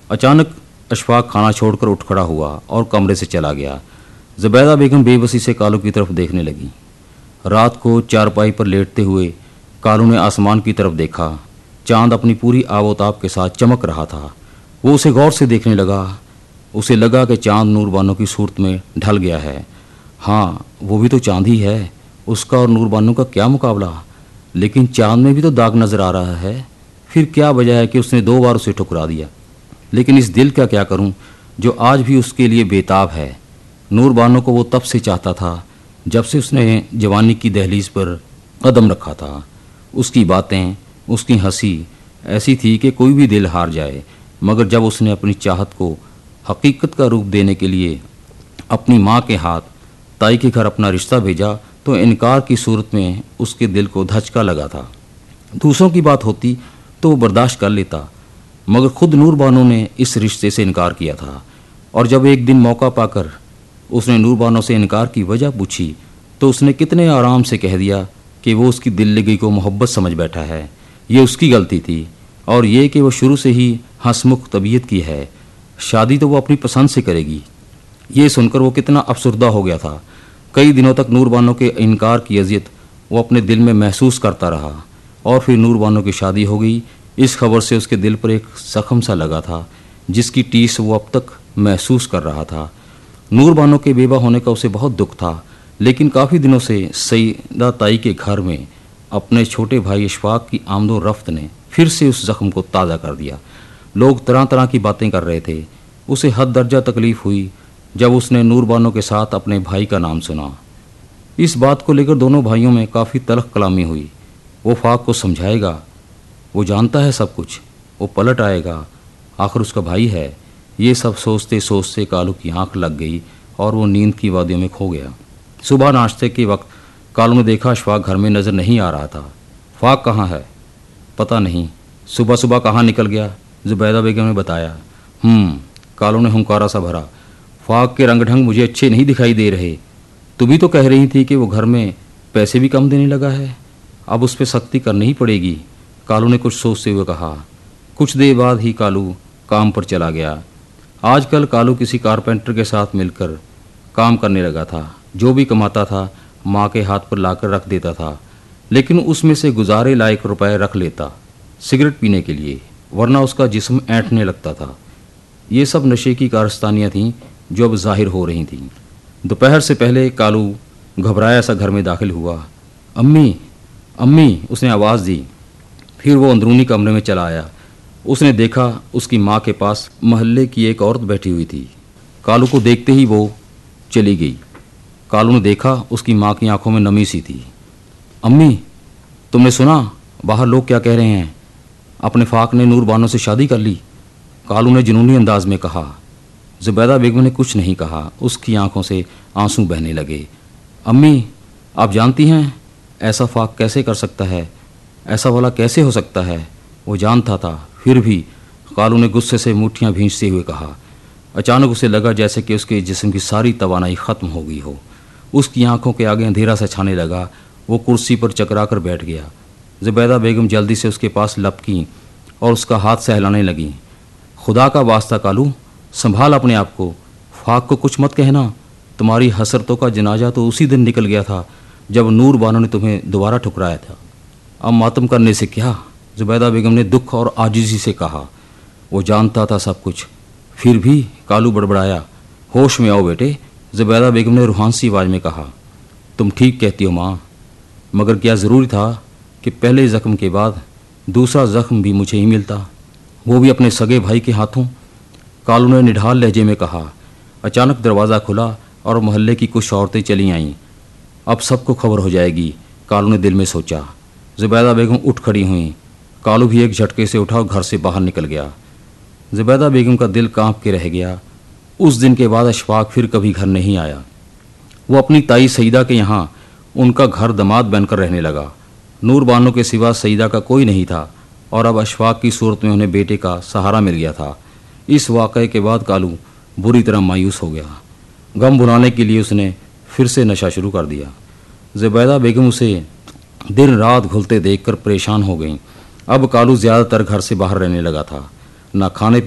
अचानक अशफाक खाना छोड़कर उठ खड़ा हुआ और कमरे से चला गया। ज़ुबैदा बेगम बेबसी से कालू की तरफ देखने लगी। रात को चारपाई पर लेटते हुए कालू ने आसमान की तरफ देखा। चांद अपनी पूरी आबोताब के साथ चमक रहा था। वो उसे गौर से देखने लगा। उसे लगा कि चांद नूरबानो की सूरत में ढल गया है। हाँ, वो भी तो चांद ही है, उसका और नूरबानो का क्या मुकाबला। लेकिन चांद में भी तो दाग नजर आ रहा है। फिर क्या वजह है कि उसने 2 बार उसे ठुकरा दिया। लेकिन इस दिल का क्या करूं जो आज भी उसके लिए बेताब है। नूरबानो को वो तब से चाहता था जब से उसने जवानी की दहलीज पर कदम रखा था। उसकी बातें, उसकी हंसी ऐसी थी कि कोई भी दिल हार जाए। मगर जब उसने अपनी चाहत को हकीकत का रूप देने के लिए अपनी माँ के हाथ ताई के घर अपना रिश्ता भेजा तो इनकार की सूरत में उसके दिल को धचका लगा था। दूसरों की बात होती तो वो बर्दाश्त कर लेता, मगर खुद नूरबानो ने इस रिश्ते से इनकार किया था। और जब एक दिन मौका पाकर उसने नूरबानो से इनकार की वजह पूछी तो उसने कितने आराम से कह दिया कि वो उसकी दिल लगी को मोहब्बत समझ बैठा है। ये उसकी गलती थी और ये कि वो शुरू से ही हंसमुख तबीयत की है। शादी तो वो अपनी पसंद से करेगी। ये सुनकर वो कितना अफसुर्दा हो गया था। कई दिनों तक नूरबानो के इनकार की अजियत वो अपने दिल में महसूस करता रहा। और फिर नूरबानो की शादी हो गई। इस खबर से उसके दिल पर एक जख्म सा लगा था जिसकी टीस वो अब तक महसूस कर रहा था। नूरबानो के बेवा होने का उसे बहुत दुख था, लेकिन काफ़ी दिनों से सईदा ताई के घर में अपने छोटे भाई अशफाक की आमदो रफ्त ने फिर से उस जख्म को ताज़ा कर दिया। लोग तरह तरह की बातें कर रहे थे। उसे हद दर्जा तकलीफ़ हुई जब उसने नूरबानो के साथ अपने भाई का नाम सुना। इस बात को लेकर दोनों भाइयों में काफ़ी तलख कलामी हुई। वो फाक को समझाएगा, वो जानता है सब कुछ, वो पलट आएगा, आखिर उसका भाई है। ये सब सोचते सोचते कालू की आंख लग गई और वो नींद की वादियों में खो गया। सुबह नाश्ते के वक्त कालू ने देखा अशफाक घर में नज़र नहीं आ रहा था। फाक कहाँ है? पता नहीं, सुबह सुबह कहाँ निकल गया, ज़ुबैदा बेगम ने बताया। कालू ने हुंकारा सा भरा। फाक के रंग ढंग मुझे अच्छे नहीं दिखाई दे रहे। तू भी तो कह रही थी कि वो घर में पैसे भी कम देने लगा है, अब उस पर सख्ती करनी ही पड़ेगी, कालू ने कुछ सोचते हुए कहा। कुछ देर बाद ही कालू काम पर चला गया। आजकल कालू किसी कारपेंटर के साथ मिलकर काम करने लगा था। जो भी कमाता था माँ के हाथ पर लाकर रख देता था, लेकिन उसमें से गुजारे लायक रुपए रख लेता सिगरेट पीने के लिए, वरना उसका जिस्म ऐंठने लगता था। ये सब नशे की कारस्तानियाँ थीं जो अब जाहिर हो रही थीं। दोपहर से पहले कालू घबराया सा घर में दाखिल हुआ। अम्मी, अम्मी, उसने आवाज़ दी। फिर वो अंदरूनी कमरे में चला आया। उसने देखा उसकी माँ के पास मोहल्ले की एक औरत बैठी हुई थी। कालू को देखते ही वो चली गई। कालू ने देखा उसकी माँ की आंखों में नमी सी थी। अम्मी, तुमने सुना बाहर लोग क्या कह रहे हैं? अपने फाक ने नूरबानो से शादी कर ली, कालू ने जुनूनी अंदाज में कहा। ज़ुबैदा बेगम ने कुछ नहीं कहा। उसकी आंखों से आंसू बहने लगे। अम्मी, आप जानती हैं ऐसा फाक कैसे कर सकता है? ऐसा वाला कैसे हो सकता है? वो जानता था, फिर भी कालू ने गुस्से से मुट्ठियां भींचते हुए कहा। अचानक उसे लगा जैसे कि उसके जिस्म की सारी तवानाई ख़त्म हो गई हो। उसकी आंखों के आगे अंधेरा सा छाने लगा। वो कुर्सी पर चकरा कर बैठ गया। ज़ुबैदा बेगम जल्दी से उसके पास लपकीं और उसका हाथ सहलाने लगीं। खुदा का वास्ता कालू, संभाल अपने आप को, फाक को कुछ मत कहना। तुम्हारी हसरतों का जनाजा तो उसी दिन निकल गया था जब नूरबानो ने तुम्हें दोबारा ठुकराया था। अब मातम करने से क्या? ज़ुबैदा बेगम ने दुख और आजिज़ी से कहा। वो जानता था सब कुछ, फिर भी कालू बड़बड़ाया। होश में आओ बेटे, ज़ुबैदा बेगम ने रूहान सी आवाज़ में कहा। तुम ठीक कहती हो माँ, मगर क्या ज़रूरी था कि पहले ज़ख्म के बाद दूसरा ज़ख्म भी मुझे ही मिलता, वो भी अपने सगे भाई के हाथों? कालू ने निढाल लहजे में कहा। अचानक दरवाज़ा खुला और मोहल्ले की कुछ औरतें चली आईं। अब सबको खबर हो जाएगी, कालू ने दिल में सोचा। ज़ुबैदा बेगम उठ खड़ी हुई। कालू भी एक झटके से उठा और घर से बाहर निकल गया। ज़ुबैदा बेगम का दिल कांप के रह गया। उस दिन के बाद अशफाक फिर कभी घर नहीं आया। वो अपनी ताई सईदा के यहाँ उनका घर दामाद बनकर रहने लगा। नूरबानो के सिवा सईदा का कोई नहीं था और अब अशफाक की सूरत में उन्हें बेटे का सहारा मिल गया था। इस वाक़े के बाद कालू बुरी तरह मायूस हो गया। गम भुलाने के लिए उसने फिर से नशा शुरू कर दिया। ज़ुबैदा बेगम उसे दिन रात घुलते देखकर परेशान हो गईं। अब कालू ज़्यादातर घर से बाहर रहने लगा था। न खाने